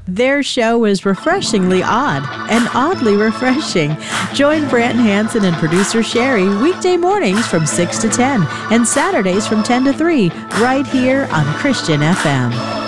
Their show is refreshingly odd and oddly refreshing. Join Brant Hansen and producer Sherry weekday mornings from 6 to 10 and Saturdays from 10 to 3 right here on Christian FM.